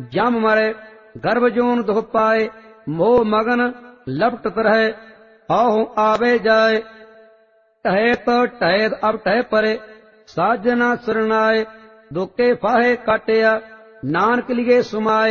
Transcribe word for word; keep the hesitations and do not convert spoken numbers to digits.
जम मरे गर्भ जोन दुख पाए, मोह मगन लपटत रहे, आहू आवे जाए। टहे तो टहैत अब टह परे, साजना सरनाए, दुखे फाहे काटिया, नानक लिये सुमाए।